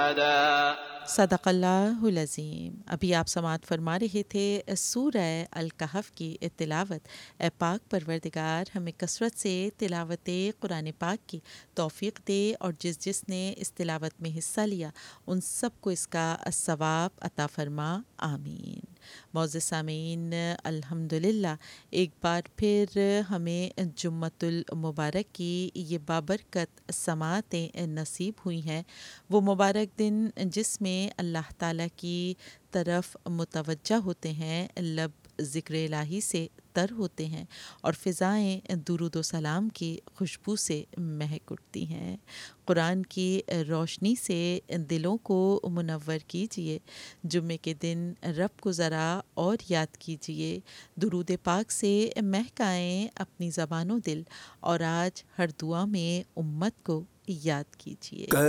सदक़ल्लाहुल अज़ीम। अभी आप समाअत फरमा रहे थे सूरह अल कहफ़ की तिलावत। ए पाक परवरदिगार हमें कसरत से तिलावत कुरान पाक की तौफ़ीक़ दे और जिस जिसने इस तिलावत में हिस्सा लिया उन सब को इसका सवाब अता फ़रमा, आमीन। मौज़िज़ सामीन, अल्हम्दुलिल्लाह एक बार फिर हमें जुम्मतुल मुबारक की ये बाबरकत समाअतें नसीब हुई हैं। वो मुबारक दिन जिसमें अल्लाह ताला की तरफ मुतवज्जा होते हैं, लब ज़िक्र इलाही से तर होते हैं और फ़िज़ाएँ दुरूद व सलाम की खुशबू से महक उठती हैं। कुरान की रोशनी से दिलों को मुनव्वर कीजिए। जुम्मे के दिन रब को ज़रा और याद कीजिए। दुरूद पाक से महकाएँ अपनी ज़बानो दिल और आज हर दुआ में उम्मत को याद कीजिए।